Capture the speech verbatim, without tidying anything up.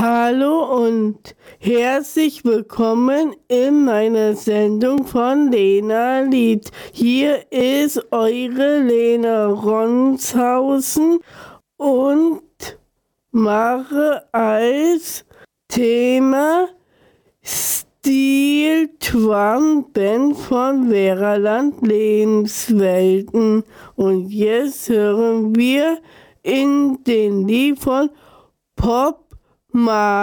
Hallo und herzlich willkommen in meiner Sendung von Lena Lied. Hier ist eure Lena Ronshausen und mache als Thema Steel Drum Band von Veraland Lebenswelten. Und jetzt hören wir in den Lied von Pop Ma